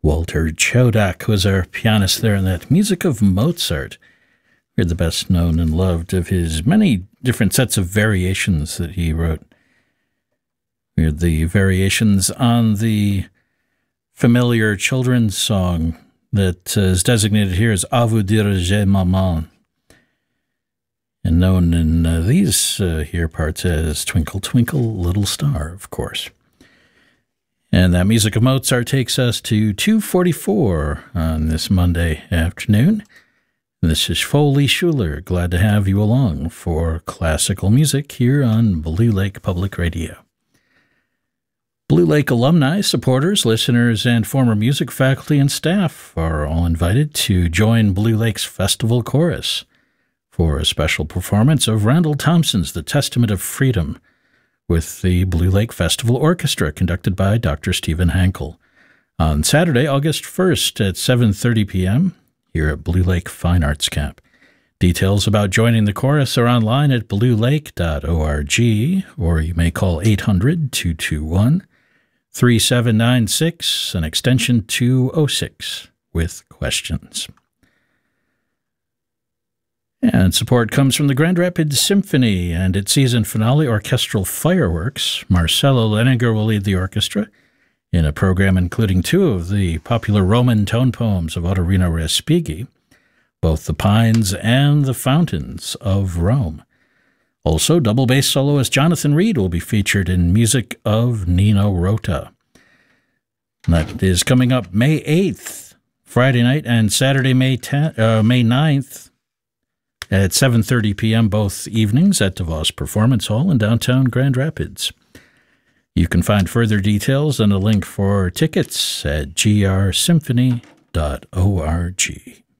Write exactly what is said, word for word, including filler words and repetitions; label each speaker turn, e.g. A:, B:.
A: Walter Chodak was our pianist there in that. Music of Mozart. We're the best known and loved of his many different sets of variations that he wrote. We're the variations on the familiar children's song that is designated here as A vous diriger maman, and known in uh, these uh, here parts as Twinkle Twinkle Little Star, of course. And that Music of Mozart takes us to two forty-four on this Monday afternoon. This is Foley Schuler. Glad to have you along for classical music here on Blue Lake Public Radio. Blue Lake alumni, supporters, listeners, and former music faculty and staff are all invited to join Blue Lake's Festival Chorus for a special performance of Randall Thompson's The Testament of Freedom with the Blue Lake Festival Orchestra, conducted by Doctor Stephen Hankel, on Saturday, August first at seven thirty p.m. here at Blue Lake Fine Arts Camp. Details about joining the chorus are online at blue lake dot org, or you may call eight hundred, two two one, three seven nine six and extension two oh six with questions. And support comes from the Grand Rapids Symphony and its season finale orchestral fireworks. Marcello Leninger will lead the orchestra in a program including two of the popular Roman tone poems of Ottorino Respighi, both the Pines and the Fountains of Rome. Also, double bass soloist Jonathan Reed will be featured in music of Nino Rota. That is coming up May eighth, Friday night, and Saturday, May tenth, uh, May ninth, at seven thirty p.m. both evenings at DeVos Performance Hall in downtown Grand Rapids. You can find further details and a link for tickets at g r symphony dot org.